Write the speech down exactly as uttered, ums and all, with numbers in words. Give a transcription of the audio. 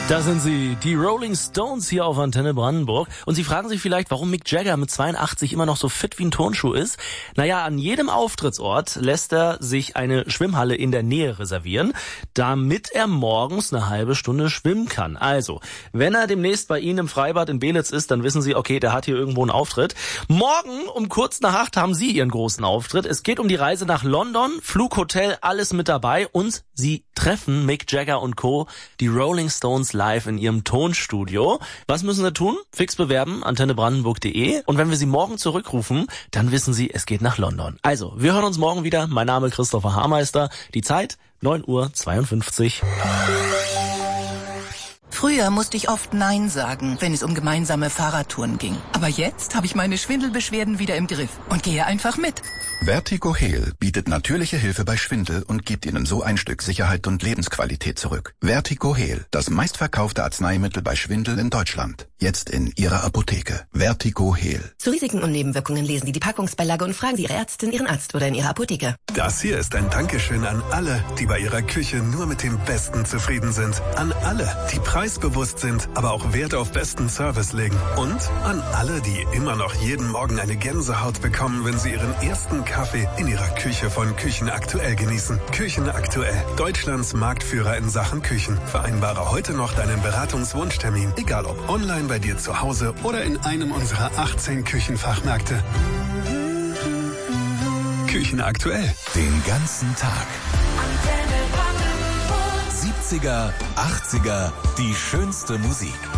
Da sind sie, die Rolling Stones hier auf Antenne Brandenburg. Und Sie fragen sich vielleicht, warum Mick Jagger mit zweiundachtzig immer noch so fit wie ein Turnschuh ist. Naja, an jedem Auftrittsort lässt er sich eine Schwimmhalle in der Nähe reservieren, damit er morgens eine halbe Stunde schwimmen kann. Also, wenn er demnächst bei Ihnen im Freibad in Belitz ist, dann wissen Sie, okay, der hat hier irgendwo einen Auftritt. Morgen um kurz nach acht haben Sie Ihren großen Auftritt. Es geht um die Reise nach London, Flug, Hotel, alles mit dabei. Und Sie treffen Mick Jagger und Co., die Rolling Stones live in ihrem Tonstudio. Was müssen Sie tun? Fix bewerben, antenne brandenburg punkt de. Und wenn wir Sie morgen zurückrufen, dann wissen Sie, es geht nach London. Also, wir hören uns morgen wieder. Mein Name ist Christopher Haarmeister. Die Zeit neun Uhr zweiundfünfzig. Früher musste ich oft Nein sagen, wenn es um gemeinsame Fahrradtouren ging. Aber jetzt habe ich meine Schwindelbeschwerden wieder im Griff und gehe einfach mit. Vertigo Heal bietet natürliche Hilfe bei Schwindel und gibt Ihnen so ein Stück Sicherheit und Lebensqualität zurück. Vertigo Heal, das meistverkaufte Arzneimittel bei Schwindel in Deutschland. Jetzt in Ihrer Apotheke. Vertigo Heal. Zu Risiken und Nebenwirkungen lesen Sie die Packungsbeilage und fragen Sie Ihre Ärztin, Ihren Arzt oder in Ihrer Apotheke. Das hier ist ein Dankeschön an alle, die bei ihrer Küche nur mit dem Besten zufrieden sind. An alle, die preisbewusst sind, aber auch Wert auf besten Service legen. Und an alle, die immer noch jeden Morgen eine Gänsehaut bekommen, wenn sie ihren ersten Kaffee in ihrer Küche von Küchen Aktuell genießen. Küchen Aktuell, Deutschlands Marktführer in Sachen Küchen. Vereinbare heute noch deinen Beratungswunschtermin, egal ob online bei dir zu Hause oder in einem unserer achtzehn Küchenfachmärkte. Küchen Aktuell. Den ganzen Tag. siebziger, achtziger, die schönste Musik.